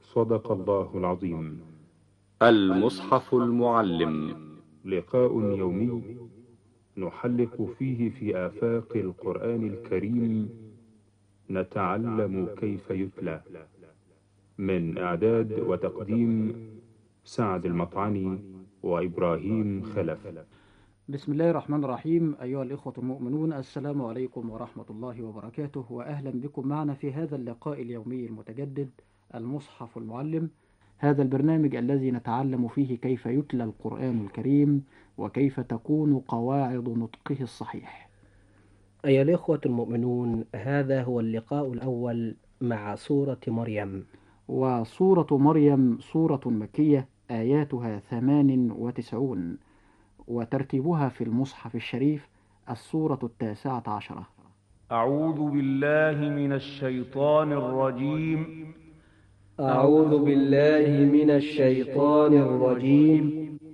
صدق الله العظيم. المصحف المعلم، لقاء يومي نحلق فيه في آفاق القرآن الكريم، نتعلم كيف يتلى. من إعداد وتقديم سعد المطعني وإبراهيم خلف. بسم الله الرحمن الرحيم. أيها الإخوة المؤمنون، السلام عليكم ورحمة الله وبركاته، وأهلا بكم معنا في هذا اللقاء اليومي المتجدد المصحف المعلم، هذا البرنامج الذي نتعلم فيه كيف يتلى القرآن الكريم وكيف تكون قواعد نطقه الصحيح. أيها الإخوة المؤمنون، هذا هو اللقاء الأول مع سورة مريم. وسورة مريم سورة مكية، آياتها 98، وترتيبها في المصحف الشريف السورة 19. أعوذ بالله من الشيطان الرجيم. أعوذ بالله من الشيطان الرجيم.